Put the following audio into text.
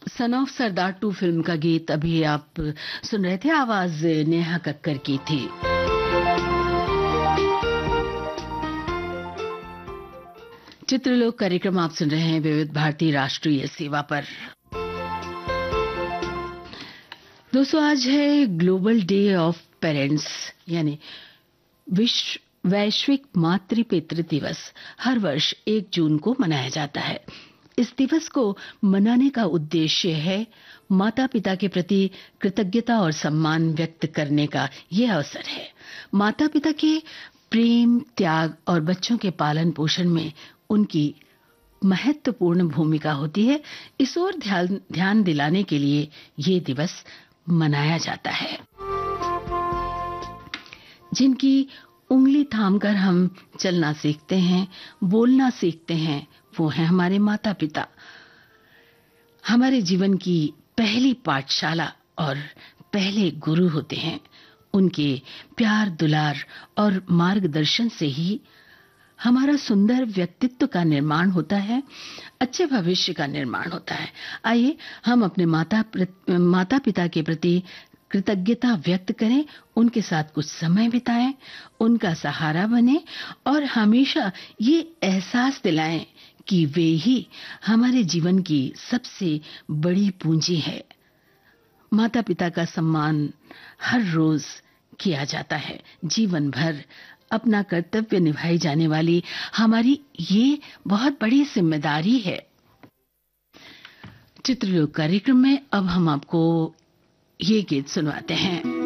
Son of Sardar 2 film का गीत अभी आप सुन रहे थे। आवाज नेहा कक्कर की थी। चित्रलोक कार्यक्रम आप सुन रहे हैं विविध भारती राष्ट्रीय सेवा पर। दोस्तों, आज है ग्लोबल डे ऑफ पेरेंट्स, यानी वैश्विक मातृ पितृ दिवस। हर वर्ष 1 जून को मनाया जाता है। इस दिवस को मनाने का उद्देश्य है माता पिता के प्रति कृतज्ञता और सम्मान व्यक्त करने का यह अवसर है। माता पिता के प्रेम, त्याग और बच्चों के पालन पोषण में उनकी महत्वपूर्ण भूमिका होती है। इस ओर ध्यान दिलाने के लिए ये दिवस मनाया जाता है। जिनकी उंगली थामकर हम चलना सीखते हैं, बोलना सीखते हैं, वो हैं हमारे माता पिता। हमारे जीवन की पहली पाठशाला और पहले गुरु होते हैं। उनके प्यार, दुलार और मार्गदर्शन से ही हमारा सुंदर व्यक्तित्व का निर्माण होता है, अच्छे भविष्य का निर्माण होता है। आइए हम अपने माता पिता के प्रति कृतज्ञता व्यक्त करें, उनके साथ कुछ समय बिताएं, उनका सहारा बने और हमेशा ये एहसास दिलाएं कि वे ही हमारे जीवन की सबसे बड़ी पूंजी है। माता पिता का सम्मान हर रोज किया जाता है। जीवन भर अपना कर्तव्य निभाई जाने वाली हमारी ये बहुत बड़ी जिम्मेदारी है। चित्रलोक कार्यक्रम में अब हम आपको ये गीत सुनवाते हैं।